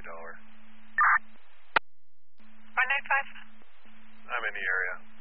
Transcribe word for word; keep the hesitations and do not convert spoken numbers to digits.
dollar. one nine five? I'm in the area.